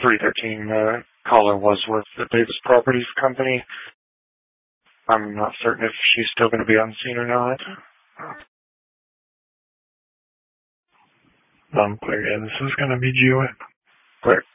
313 caller was with the Davis Properties Company. I'm not certain if she's still going to be on scene or not. Clear. Yeah, this is going to be Jewett. Clear.